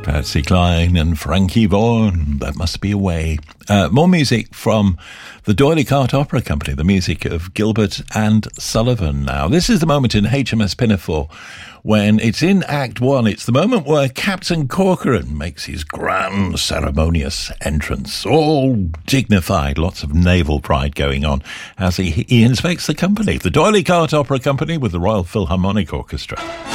Patsy Cline and Frankie Vaughan, That Must Be a Way. More music from the D'Oyly Carte Opera Company, the music of Gilbert and Sullivan now. This is the moment in HMS Pinafore when it's in Act 1. It's the moment where Captain Corcoran makes his grand ceremonious entrance, all dignified, lots of naval pride going on as he inspects the company, the D'Oyly Carte Opera Company with the Royal Philharmonic Orchestra.